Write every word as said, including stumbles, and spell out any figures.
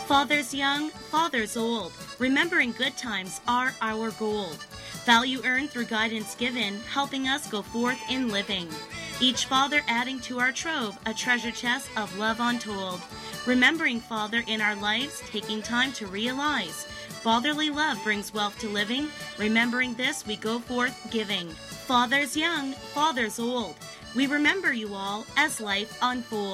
Fathers young, fathers old, remembering good times are our goal. Value earned through guidance given, helping us go forth in living. Each father adding to our trove a treasure chest of love untold. Remembering Father in our lives, taking time to realize fatherly love brings wealth to living. Remembering this, we go forth giving. Fathers young, fathers old, we remember you all as life unfolds.